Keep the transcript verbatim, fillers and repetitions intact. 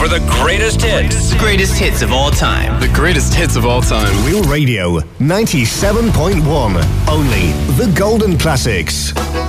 for the greatest hits. Greatest hits of all time. The greatest hits of all time. Real Radio ninety-seven point one. Only the golden classics.